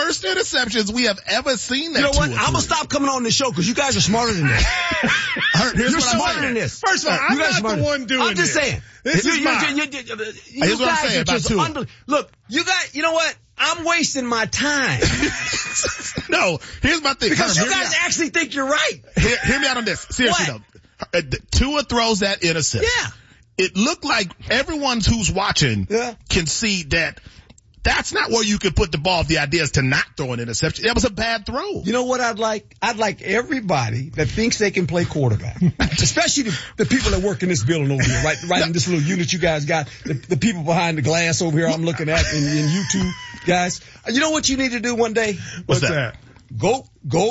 worst interceptions we have ever seen. That you know what? I'm gonna stop coming on this show because you guys are smarter than this. You're smarter than this. First of all, I'm not the one doing this. I'm just saying. This is mine. Here's what I'm saying about Tua. Look, you know what? I'm wasting my time. No, here's my thing. Because you guys actually think you're right. Hear me out on this. Seriously though. Tua throws that interception. Yeah. It looked like everyone who's watching can see that that's not where you could put the ball if the idea is to not throw an interception. That was a bad throw. You know what I'd like? I'd like everybody that thinks they can play quarterback, especially the people that work in this building over here, right in this little unit you guys got, the people behind the glass over here I'm looking at, and you two guys. You know what you need to do one day? What's that? Go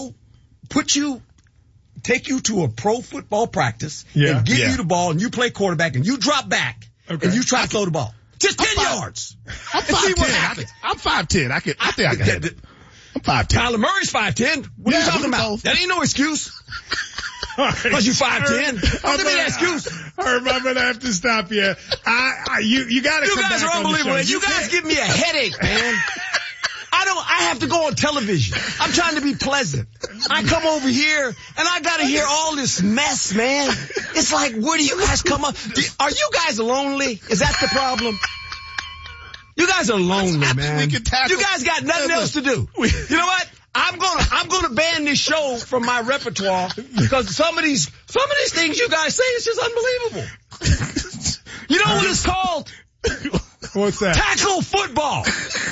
take you to a pro football practice and give you the ball and you play quarterback and you drop back and you try to throw the ball. Just 10 yards. I'm 5'10". I'm 5'10". I think I can hit it. I'm 5'10". Kyler Murray's 5'10". What are you talking about? That ain't no excuse. Because you 5'10". Don't give me that excuse. Herb, I'm gonna have to stop you. You gotta come back on the show. You guys are unbelievable. You guys give me a headache, man. I have to go on television. I'm trying to be pleasant. I come over here and I gotta hear all this mess, man. It's like, where do you guys come up? Are you guys lonely? Is that the problem? You guys are lonely, man. You guys got nothing else to do. You know what? I'm gonna ban this show from my repertoire because some of these things you guys say is just unbelievable. You know what it's called? What's that? Tackle football.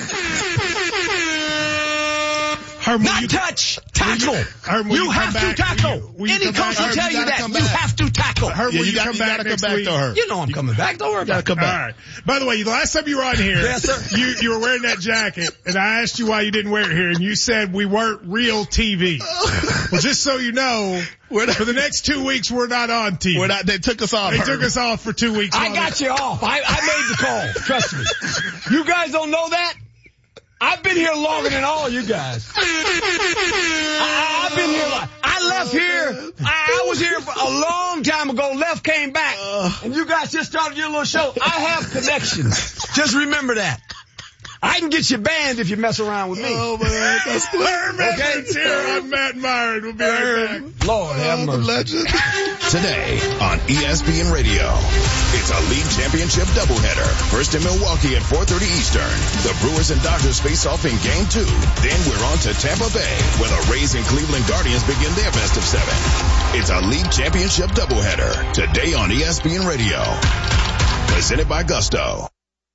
Not touch, tackle. You have to tackle. Any coach will tell you that. You have to tackle. You gotta come back to her. You know I'm coming back. Don't worry about it. Come back. All right. By the way, the last time you were on here, yes, sir. You were wearing that jacket, and I asked you why you didn't wear it here, and you said we weren't real TV. Well, just so you know, for the next 2 weeks, we're not on TV. They took us off. They took us off for 2 weeks. I got you off. I made the call. Trust me. You guys don't know that? I've been here longer than all you guys. I've been here. I left here. I was here for a long time ago. Left, came back, and you guys just started your little show. I have connections. Just remember that. I can get you banned if you mess around with me. Oh, man. That's Herb Edwards here. I'm Matt Myron. We'll be right back. Lord have mercy. Legend. Today on ESPN Radio, it's a league championship doubleheader. First in Milwaukee at 4:30 Eastern. The Brewers and Dodgers face off in Game 2. Then we're on to Tampa Bay, where the Rays and Cleveland Guardians begin their best of 7. It's a league championship doubleheader. Today on ESPN Radio. Presented by Gusto.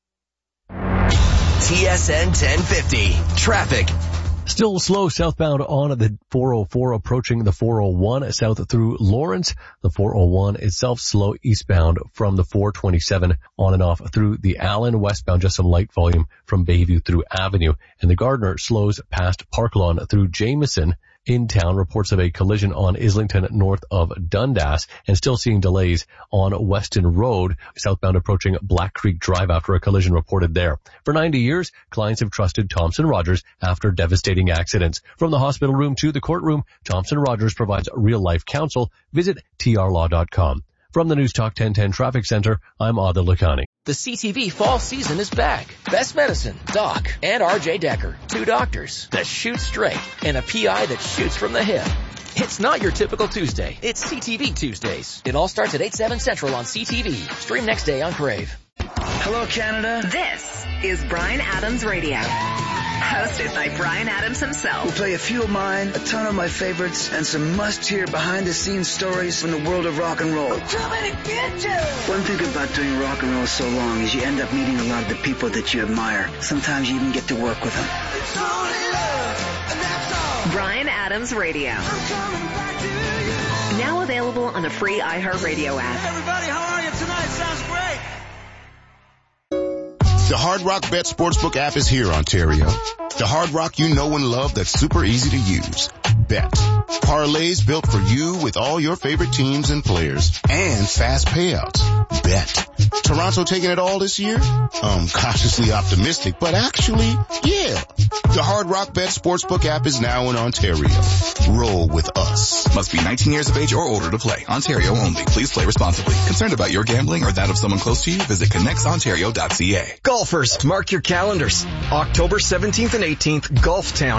TSN 1050. Traffic. Still slow southbound on the 404 approaching the 401 south through Lawrence. The 401 itself slow eastbound from the 427 on and off through the Allen. Westbound just some light volume from Bayview through Avenue. And the Gardner slows past Park Lawn through Jameson. In town, reports of a collision on Islington north of Dundas, and still seeing delays on Weston Road, southbound approaching Black Creek Drive after a collision reported there. For 90 years, clients have trusted Thompson Rogers after devastating accidents. From the hospital room to the courtroom, Thompson Rogers provides real-life counsel. Visit trlaw.com. From the News Talk 1010 Traffic Center, I'm Adil Lakhani. The CTV fall season is back. Best Medicine, Doc, and RJ Decker. 2 doctors that shoot straight and a PI that shoots from the hip. It's not your typical Tuesday. It's CTV Tuesdays. It all starts at 8/7 Central on CTV. Stream next day on Crave. Hello, Canada. This is Bryan Adams Radio. Hosted by Bryan Adams himself. We'll play a few of mine, a ton of my favorites, and some must-hear behind-the-scenes stories from the world of rock and roll. I'm coming to get you! One thing about doing rock and roll so long is you end up meeting a lot of the people that you admire. Sometimes you even get to work with them. It's only love, and that's all. Bryan Adams Radio. I'm coming back to you. Now available on the free iHeartRadio app. Hey everybody, how are you tonight? Sounds great. The Hard Rock Bet Sportsbook app is here, Ontario. The Hard Rock you know and love that's super easy to use. Bet. Parlays built for you with all your favorite teams and players. And fast payouts. Bet. Toronto taking it all this year? Cautiously optimistic, but actually, yeah. The Hard Rock Bet Sportsbook app is now in Ontario. Roll with us. Must be 19 years of age or older to play. Ontario only. Please play responsibly. Concerned about your gambling or that of someone close to you? Visit connectsontario.ca. Golfers, mark your calendars. October 17th and 18th, Golf Town.